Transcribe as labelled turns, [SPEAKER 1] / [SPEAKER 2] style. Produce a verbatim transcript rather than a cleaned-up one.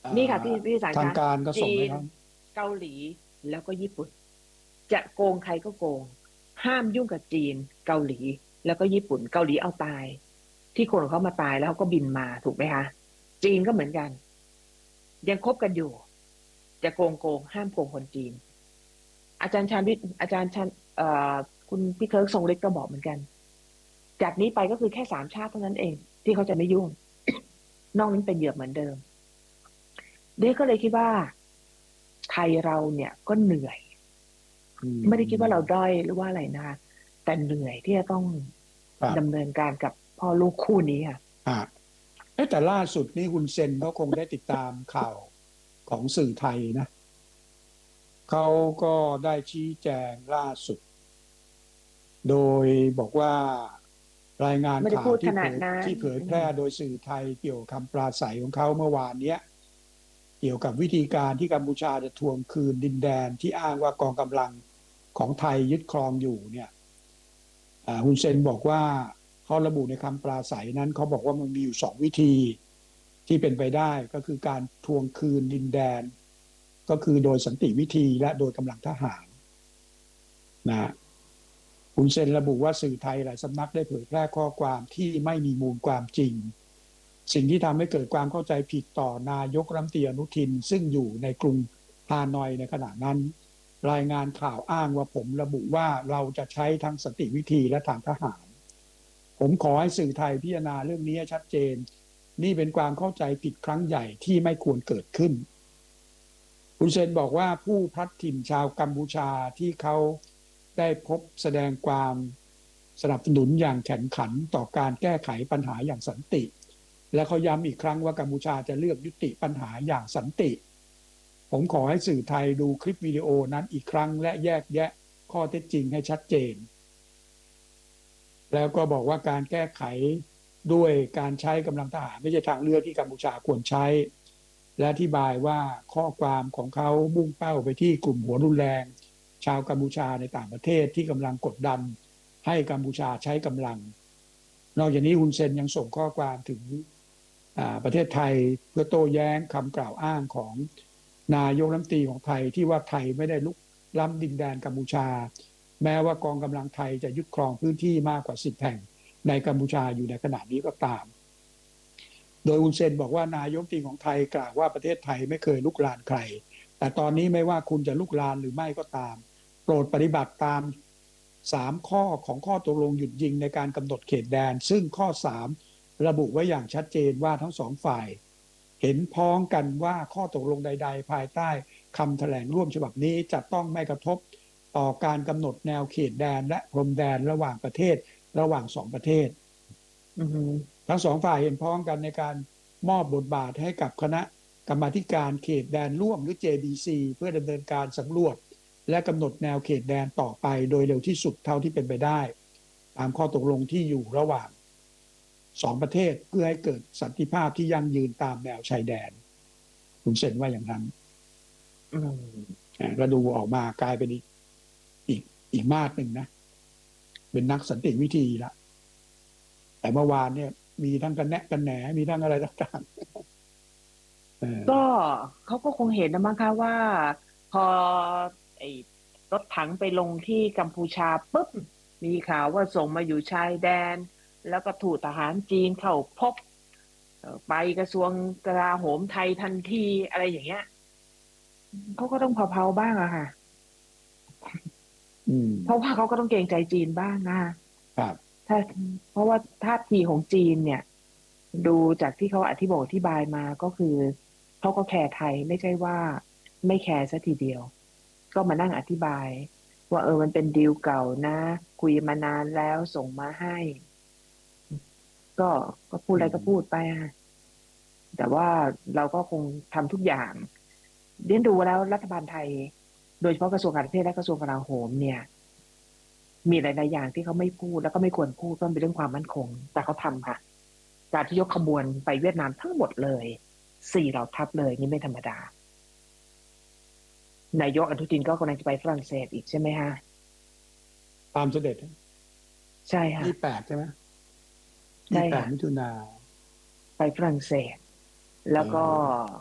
[SPEAKER 1] นี่ค่ะพี่พี่สาร
[SPEAKER 2] ทาง
[SPEAKER 1] คะ
[SPEAKER 2] การก็ส่ง
[SPEAKER 1] จีน
[SPEAKER 2] ให้เขา
[SPEAKER 1] เกาหลีแล้วก็ญี่ปุ่นจะโกงใครก็โกงห้ามยุ่งกับจีนเกาหลีแล้วก็ญี่ปุ่นเกาหลีเอาตายที่คนของเขามาตายแล้วเขาก็บินมาถูกไหมคะจีนก็เหมือนกันยังคบกันอยู่จะโกงโกงห้ามโกงคนจีนอาจารย์ชาญวิทย์อาจารย์ชาญเอ่อคุณพี่เคิร์กทรงฤทธิ์ก็บอกเหมือนกันจากนี้ไปก็คือแค่สามชาติเท่านั้นเองที่เขาจะไม่ยุ่งนอกนั้นเป็นเหยื่อเหมือนเดิมเด็กก็เลยคิดว่าไทยเราเนี่ยก็เหนื่อย
[SPEAKER 2] อื
[SPEAKER 1] ไม่ได้คิดว่าเรา
[SPEAKER 2] ม
[SPEAKER 1] ด้อยหรือว่าอะไรนะคะแต่เหนื่อยที่จะต้องดำ
[SPEAKER 2] ครับ
[SPEAKER 1] เนินการกับพ่อลูกคู่นี้ค่ะ
[SPEAKER 2] อ่าเอ๊ะแต่ล่าสุดนี่คุณเซนเขาคงได้ติดตามข่าวของสื่อไทยนะเขาก็ได้ชี้แจงล่าสุดโดยบอกว่ารายงาน
[SPEAKER 1] ไม่ได้
[SPEAKER 2] ข่า
[SPEAKER 1] พูดข
[SPEAKER 2] วที่เผย
[SPEAKER 1] นาดนั้น
[SPEAKER 2] ที่เผย
[SPEAKER 1] อืม
[SPEAKER 2] แพร่โดยสื่อไทยเกี่ยวกับคำปราศัยของเขาเมื่อวานเนี้ยเกี่ยวกับวิธีการที่กัมพูชาจะทวงคืนดินแดนที่อ้างว่ากองกำลังของไทยยึดครองอยู่เนี่ย อ่าฮุนเซนบอกว่าเขาระบุในคำปราศัยนั้นเขาบอกว่ามันมีอยู่สองวิธีที่เป็นไปได้ก็คือการทวงคืนดินแดนก็คือโดยสันติวิธีและโดยกำลังทหารนะฮุนเซนระบุว่าสื่อไทยหลายสำนักได้เผยแพร่ข้อความที่ไม่มีมูลความจริงสิ่งที่ทำให้เกิดความเข้าใจผิดต่อนายกรัฐมนตรีอนุทินซึ่งอยู่ในกรุงฮานอยในขณะนั้นรายงานข่าวอ้างว่าผมระบุว่าเราจะใช้ทั้งสันติวิธีและทางทหาร ผมขอให้สื่อไทยพิจารณาเรื่องนี้ชัดเจน นี่เป็นความเข้าใจผิดครั้งใหญ่ที่ไม่ควรเกิดขึ้นคุณเซนบอกว่าผู้พลัดถิ่นชาวกัมพูชาที่เขาได้พบแสดงความสนับสนุนอย่างแข็งขันต่อการแก้ไขปัญหาอย่างสันติ และเขาย้ำอีกครั้งว่ากัมพูชาจะเลือกยุติปัญหาอย่างสันติ ผมขอให้สื่อไทยดูคลิปวิดีโอนั้นอีกครั้งและแยกแยะข้อเท็จจริงให้ชัดเจน แล้วก็บอกว่าการแก้ไขด้วยการใช้กำลังทหารไม่ใช่ทางเลือกที่กัมพูชาควรใช้ และอธิบายว่าข้อความของเขามุ่งเป้าไปที่กลุ่มหัวรุนแรงชาวกัมพูชาในต่างประเทศที่กำลังกดดันให้กัมพูชาใช้กำลัง นอกจากนี้ฮุนเซนยังส่งข้อความถึงประเทศไทยเพื่อโต้แย้งคำกล่าวอ้างของนายกรัฐมนตรีของไทยที่ว่าไทยไม่ได้ลุกล้ำดินแดนกัมพูชาแม้ว่ากองกำลังไทยจะยึดครองพื้นที่มากกว่าสิบแห่งในกัมพูชาอยู่ในขณะนี้ก็ตาม โดยอุนเซนบอกว่านายกรัฐมนตรีของไทยกล่าวว่าประเทศไทยไม่เคยลุกลานใครแต่ตอนนี้ไม่ว่าคุณจะลุกลานหรือไม่ก็ตามโปรดปฏิบัติตามสามข้อของข้อตกลงหยุดยิงในการกำหนดเขตแดนซึ่งข้อสามระบุไว้อย่างชัดเจนว่าทั้งสองฝ่ายเห็นพ้องกันว่าข้อตกลงใดๆภายใต้คำแถลงร่วมฉบับนี้จะต้องไม่กระทบต่อการกำหนดแนวเขตแดนและพรมแดนระหว่างประเทศระหว่างสองประเทศ
[SPEAKER 1] อืม
[SPEAKER 2] ทั้งสองฝ่ายเห็นพ้องกันในการมอบบทบาทให้กับคณะกรรมาธิการเขตแดนร่วมหรือ เจ บี ซี เพื่อดำเนินการสำรวจและกำหนดแนวเขตแดนต่อไปโดยเร็วที่สุดเท่าที่เป็นไปได้ตามข้อตกลงที่อยู่ระหว่างสองประเทศเพื่อให้เกิดสันติภาพที่ยั่งยืนตามแนวชายแดนคุณเซนว่าอย่างนั้น
[SPEAKER 1] อืม
[SPEAKER 2] ก็ดูออกมากลายเป็นอีกอีกอีกมาดหนึ่งนะเป็นนักสันติวิธีละแต่เมื่อวานเนี่ยมีทั้งกันแนะกันแหนมีทั้งอะไรต่างๆเออ
[SPEAKER 1] ก็เขาก็คงเห็นนะมั้งคะว่าพอไอ้รถถังไปลงที่กัมพูชาปุ๊บมีข่าวว่าส่งมาอยู่ชายแดนแล้วก็ถูกทหารจีนเข้าพบเอ่อไปกระทรวงกลาโหมไทยทันทีอะไรอย่างเงี้ยเขาก็ต้องเผาๆบ้างอะค่ะ
[SPEAKER 2] อืม
[SPEAKER 1] เพราะว่าเขาก็ต้องเกรงใจจีนบ้างนะ
[SPEAKER 2] ครับ
[SPEAKER 1] ถ้าเพราะว่าท่าทีของจีนเนี่ยดูจากที่เขาอธิบายอธิบายมาก็คือเขาก็แคร์ไทยไม่ใช่ว่าไม่แคร์ซะทีเดียวก็มานั่งอธิบายว่าเออมันเป็นดีลเก่านะคุยมานานแล้วส่งมาให้ก็ก็พูด
[SPEAKER 2] อื
[SPEAKER 1] อะไรก็พูด
[SPEAKER 2] ม
[SPEAKER 1] ไปอะแต่ว่าเราก็คงทำทุกอย่างเรียนดูแล้วรัฐบาลไทยโดยเฉพาะกระทรวงการต่างประเทศและกระทรวงกลาโหมเนี่ย มีหลายๆอย่างที่เขาไม่พูดแล้วก็ไม่ควรพูดเพราะมันเป็นเรื่องความมั่นคงแต่เขาทำค่ะการที่ยกขบวนไปเวียดนามทั้งหมดเลยสี่เหล่าทัพเลยนี่ไม่ธรรมดานายกอนุทินก็กำลังจะไปฝรั่งเศสอีกใช่ไหมฮะ
[SPEAKER 2] ตามเสด็จ
[SPEAKER 1] ใช่ค่ะ
[SPEAKER 2] ยี่แปดใช่ไหมยี่แปด
[SPEAKER 1] ใช่ค่ะ
[SPEAKER 2] มิถุนา
[SPEAKER 1] ไปฝรั่งเศส
[SPEAKER 2] เอ
[SPEAKER 1] แล้วก็
[SPEAKER 2] อ